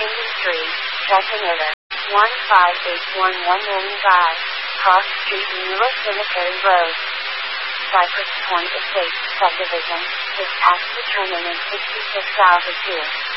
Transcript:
Industry, Chattanooga, 15811 Morning Drive, Cross Street Newer Cemetery Road. Cypress Point Estates Subdivision, just past the turn in 66 altitude.